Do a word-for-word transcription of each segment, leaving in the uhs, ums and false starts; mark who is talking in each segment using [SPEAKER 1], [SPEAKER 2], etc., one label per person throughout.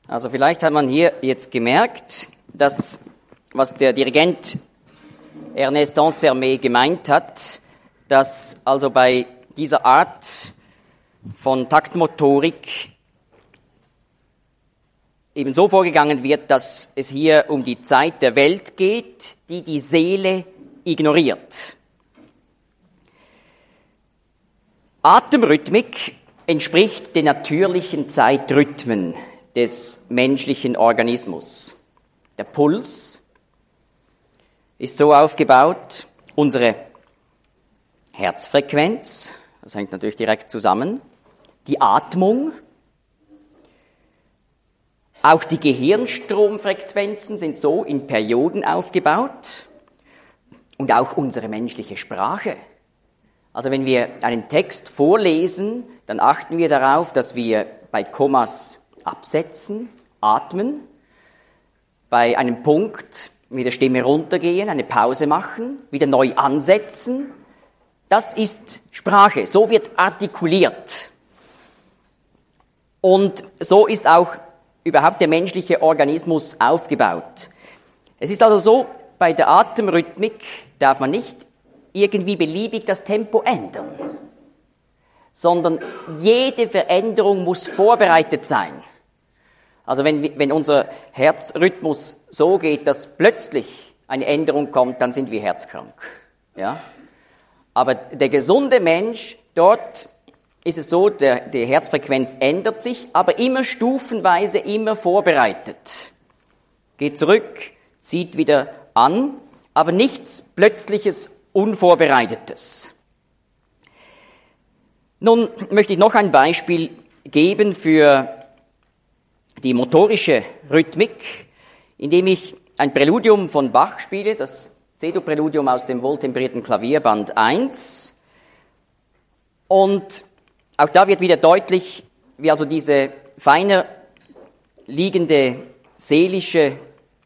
[SPEAKER 1] Also vielleicht hat man hier jetzt gemerkt, dass, was der Dirigent Ernest Ansermet gemeint hat, dass also bei dieser Art von Taktmotorik eben so vorgegangen wird, dass es hier um die Zeit der Welt geht, die die Seele ignoriert. Atemrhythmik entspricht den natürlichen Zeitrhythmen des menschlichen Organismus. Der Puls ist so aufgebaut, unsere Herzfrequenz, das hängt natürlich direkt zusammen, die Atmung, auch die Gehirnstromfrequenzen sind so in Perioden aufgebaut und auch unsere menschliche Sprache. Also wenn wir einen Text vorlesen, dann achten wir darauf, dass wir bei Kommas absetzen, atmen, bei einem Punkt mit der Stimme runtergehen, eine Pause machen, wieder neu ansetzen. Das ist Sprache, so wird artikuliert. Und so ist auch überhaupt der menschliche Organismus aufgebaut. Es ist also so, bei der Atemrhythmik darf man nicht irgendwie beliebig das Tempo ändern, sondern jede Veränderung muss vorbereitet sein. Also wenn, wenn unser Herzrhythmus so geht, dass plötzlich eine Änderung kommt, dann sind wir herzkrank. Ja? Aber der gesunde Mensch, dort ist es so, der, die Herzfrequenz ändert sich, aber immer stufenweise, immer vorbereitet. Geht zurück, zieht wieder an, aber nichts Plötzliches, Unvorbereitetes. Nun möchte ich noch ein Beispiel geben für die motorische Rhythmik, indem ich ein Präludium von Bach spiele, das C-Dur-Präludium aus dem wohltemperierten Klavierband eins. Und auch da wird wieder deutlich, wie also diese feiner liegende seelische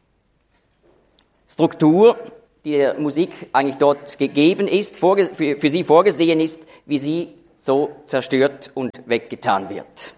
[SPEAKER 1] Struktur, die der Musik eigentlich dort gegeben ist, für sie vorgesehen ist, wie sie so zerstört und weggetan wird.